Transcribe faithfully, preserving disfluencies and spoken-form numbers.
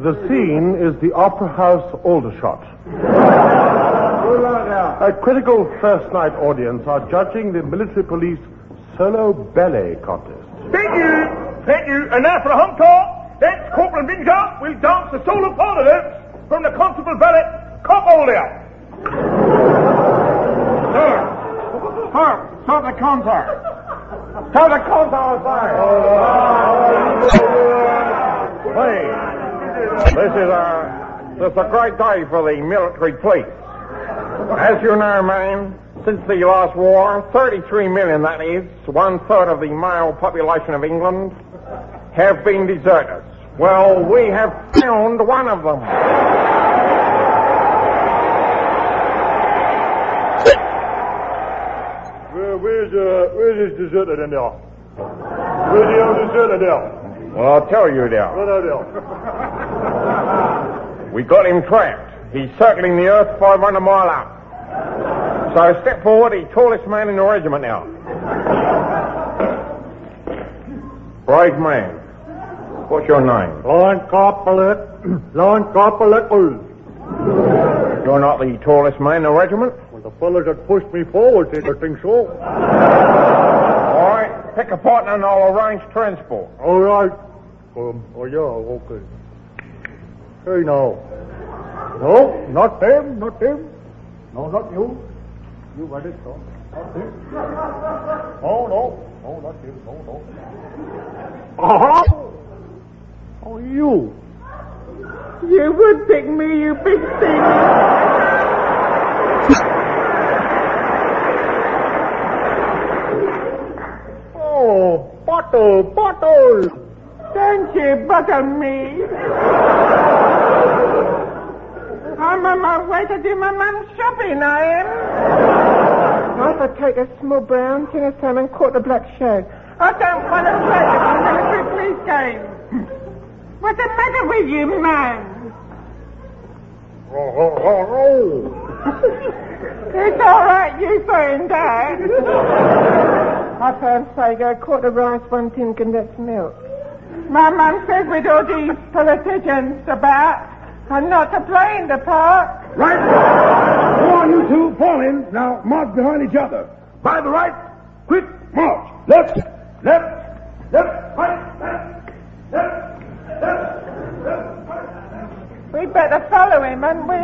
The scene is the Opera House Aldershot. A critical first night audience are judging the military police solo ballet contest. Thank you, thank you. And now for a home talk, that's Corporal Vinca will dance the solo part of it from the Constable Ballet Cop Older. Sir, sir, start the concert. Start the concert, sir. Hey, this is a, this is a great day for the military police. As you know, man, since the last war, thirty-three million, that is, one-third of the male population of England, have been deserters. Well, we have found one of them. Where, where's, uh, where's this deserter then, there? Where's the old deserter there? Well, I'll tell you, there. What are there? We got him trapped. He's circling the earth five hundred mile out. So step forward, the tallest man in the regiment now. Brave man. What's your name? Line Corporal. Line Corporal. You're not the tallest man in the regiment? Well, the fellas that pushed me forward did, I think so. All right, pick a partner and I'll arrange transport. All right. Um, oh, yeah, okay. Hey, now. No, not them, not them. No, not you. You got it, no. Not him. No, no. No, not him. No, no. Uh-huh. Oh, you. You would pick me, you big thing. Oh, bottle, bottle. Don't you bottle me. I'm on my way to do my mum's shopping, I am. I'll take a small brown, tin of salmon, quarter black shag. I don't want to play the military police game. What's the matter with you, man? Oh, oh, oh, oh. It's all right, you saying that. I found Sago, quarter rice, one tin condensed milk. My mum says with all these politicians about, I'm not to play in the park. Right. Go on, you two. Fall in. Now, march behind each other. By the right, quick march. Left, left, left, right, left, left, left, left, right. We'd better follow him, hadn't we?